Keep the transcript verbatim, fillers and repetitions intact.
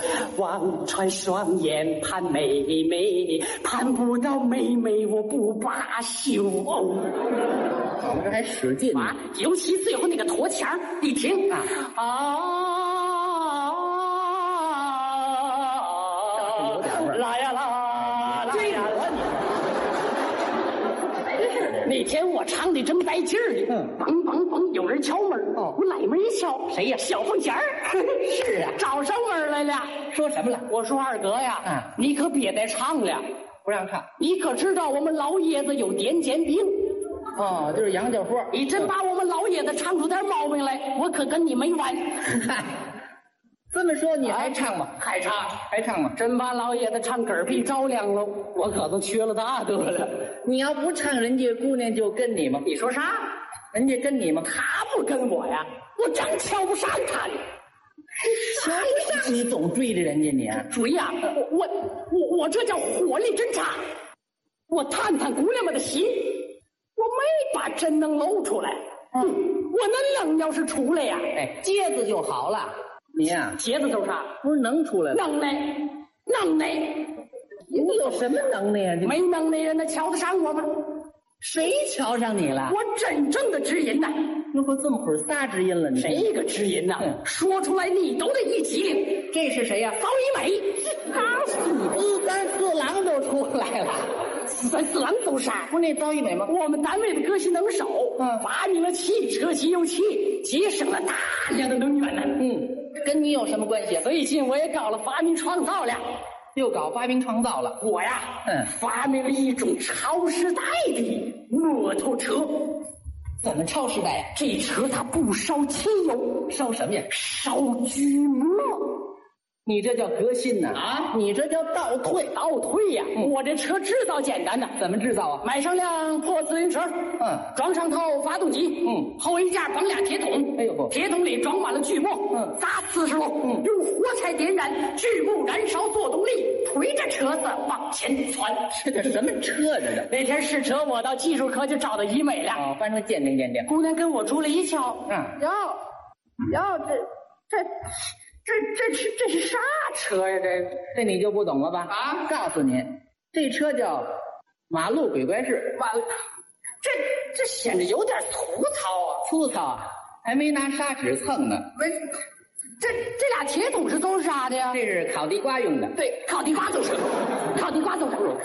望穿双眼盼妹妹，盼不到妹妹我不罢休。 我们这还使劲啊，尤其最后那个拖腔，你听啊啊， 有点味儿。 来呀啦，来呀啦！那天我唱的正带劲儿呢， 嗯梆梆梆，有人敲门哦我来门一瞧， 谁呀小凤仙儿。 是啊， 找上门来了。 说什么了？ 我说二哥呀， 嗯你可别再唱了， 不让唱。 你可知道我们老爷子有癫痫病？ 哦，就是杨家伙。 你真把我们老爷子唱出点毛病来，我可跟你没完。 嗨，这么说你还唱吗？ 还唱， 还唱吗？ 真把老爷子唱嗝屁着凉了，我可都缺了大德了。 你要不唱，人家姑娘就跟你吗？ 你说啥？ 人家跟你吗？ 他不跟我呀，我正瞧不上他呢。 瞧不上你，总追着人家你啊？ 追呀、我我我我这叫火力侦察，我探探姑娘们的心，我没把真能露出来。嗯，我那能要是出来呀， 哎，接着就好了。你呀、 茄子都啥？ 不是能出来了？ 能耐，能耐， 你有什么能耐呀、你没能耐人能瞧得上我吗？ 谁瞧上你了？ 我真正的知音呐！ 那不这么会儿仨知音了？你这个知音呐， 嗯说出来你都得一激灵。 这是谁呀、 扫一美， 他四三四郎都出来了。 四三四郎走啥？ 不是那高一美吗？ 我们单位的革新能手， 嗯发明了汽车机油器，节省了大量的能源呢。 嗯，跟你有什么关系？ 最近我也搞了发明创造了， 又搞发明创造了。 我呀， 嗯发明了一种超时代的摩托车。 怎么超时代呀、 这车它不烧汽油， 烧什么呀？ 烧锯末。 你这叫革新呐！ 啊你这叫倒退。 倒退呀、 嗯我这车制造简单呐， 怎么制造啊？ 买上辆破自行车， 嗯装上套发动机， 嗯后衣架绑俩铁桶， 哎呦不铁桶里装满了锯末， 嗯砸四十路， 嗯用火柴点燃，锯木燃烧做动力，推着车子往前窜。 这叫什么车？这叫那天试车，我到技术科就找到医美了， 哦，翻成鉴定鉴定。 姑娘跟我住了一瞧， 嗯哟哟，这这这这是这是啥车呀？这这你就不懂了吧？ 啊告诉你，这车叫马路鬼怪式， 完了，这这显得有点粗糙啊！ 粗糙啊，还没拿砂纸蹭呢。 没，这这俩铁桶是做啥的呀？ 这是烤地瓜用的。 对，烤地瓜就是，烤地瓜就是。